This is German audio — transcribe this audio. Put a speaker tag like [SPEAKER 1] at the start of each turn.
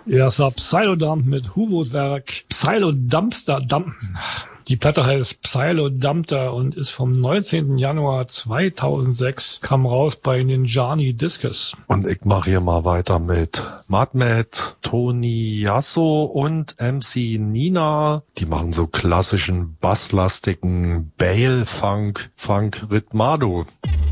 [SPEAKER 1] Ja, es war Psylodump mit Huwood-Werk. Psylodumpster. Die Platte heißt Psylodumpter und ist vom 19. Januar 2006, kam raus bei Ninjani Discus.
[SPEAKER 2] Und ich mache hier mal weiter mit Madmet, Tony Yasso und MC Nina. Die machen so klassischen basslastigen Bale-Funk, Funk Ritmado.